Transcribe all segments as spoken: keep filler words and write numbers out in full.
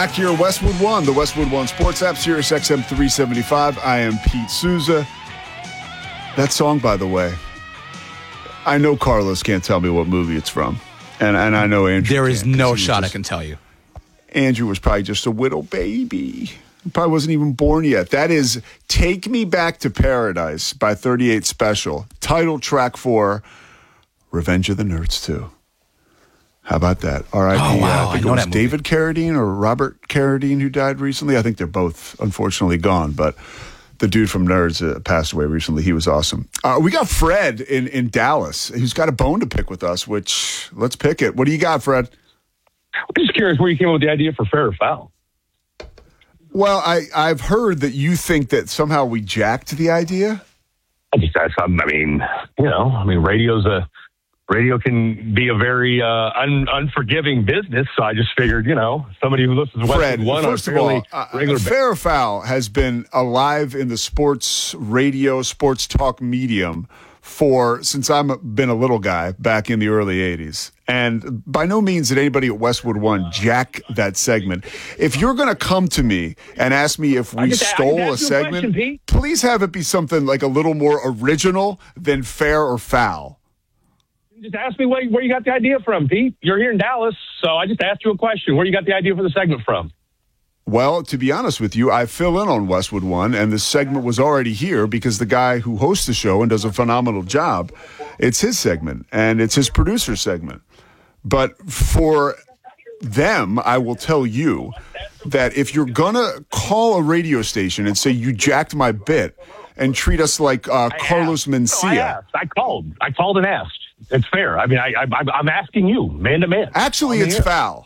Back here at Westwood One, the Westwood One Sports app, Sirius X M three seventy-five. I am Pete Souza. That song, by the way, I know Carlos can't tell me what movie it's from. And and I know Andrew There is no shot just, I can tell you. Andrew was probably just a widow baby. He probably wasn't even born yet. That is Take Me Back to Paradise by thirty-eight Special. Title track for Revenge of the Nerds two. How about that? R I P Oh, wow. Uh, I think I know it was that movie. David Carradine or Robert Carradine who died recently. I think they're both unfortunately gone, but the dude from Nerds uh, passed away recently. He was awesome. Uh, we got Fred in, in Dallas who's got a bone to pick with us, which let's pick it. What do you got, Fred? I'm just curious where you came up with the idea for Fair or Foul. Well, I, I've heard that you think that somehow we jacked the idea. I just, I, I mean, you know, I mean, radio's a, radio can be a very uh, un, unforgiving business. So I just figured, you know, somebody who listens to Fred, Westwood One first on of a all, fairly uh, regular basis. Fair or Foul has been alive in the sports radio, sports talk medium for since I've been a little guy back in the early eighties. And by no means did anybody at Westwood One jack that segment. If you're going to come to me and ask me if we just- I stole just a asked you a segment, question, Pete. please have it be something like a little more original than Fair or Foul. Just ask me where, where you got the idea from, Pete. You're here in Dallas, so I just asked you a question. Where you got the idea for the segment from? Well, to be honest with you, I fill in on Westwood One, and this segment was already here because the guy who hosts the show and does a phenomenal job, it's his segment, and it's his producer segment. But for them, I will tell you that if you're going to call a radio station and say you jacked my bit and treat us like uh, Carlos No, I Mencia. asked. I called. I called and asked. It's fair. I mean, I, I, I'm asking you, man to man. Actually, On the it's air. foul.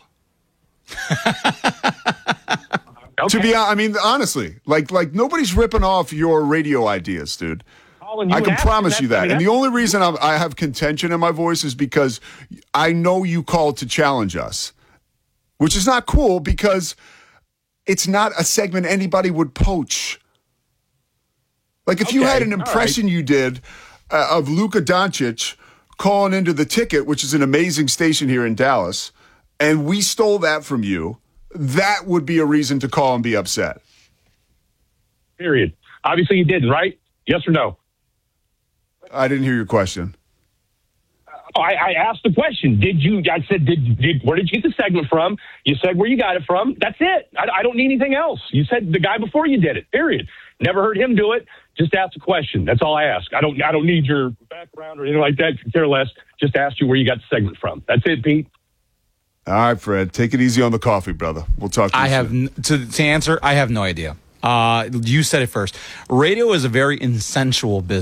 Okay. To be honest, I mean, honestly, like like nobody's ripping off your radio ideas, dude. Calling you I and can asking, promise you that's- that. I mean, And the only reason I'm, I have contention in my voice is because I know you called to challenge us, which is not cool because it's not a segment anybody would poach. Like if you Okay, had an all impression you did uh, of Luka Doncic calling into the Ticket, which is an amazing station here in Dallas, and we stole that from you, that would be a reason to call and be upset. Period. Obviously, you didn't, right? Yes or no? I didn't hear your question. Oh, I, I asked the question. Did you? I said, did, did where did you get the segment from? You said where you got it from. That's it. I, I don't need anything else. You said the guy before you did it. Period. Never heard him do it. Just ask a question. That's all I ask. I don't. I don't need your background or anything like that. Could care less. Just ask you where you got the segment from. That's it, Pete. All right, Fred. Take it easy on the coffee, brother. We'll talk to you I have soon. n- to to answer. I have no idea. Uh, you said it first. Radio is a very insensual business.